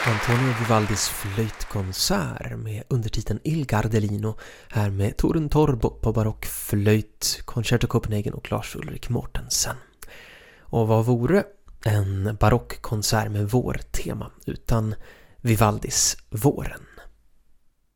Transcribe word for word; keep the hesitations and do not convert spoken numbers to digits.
Antonio Vivaldis flöjtkonsert med undertiteln Il Gardelino här med Torun Torbo på barockflöjt, Concerto Copenhagen och Lars Ulrik Mortensen. Och vad vore en barockkonsert med vårtema utan Vivaldis Våren?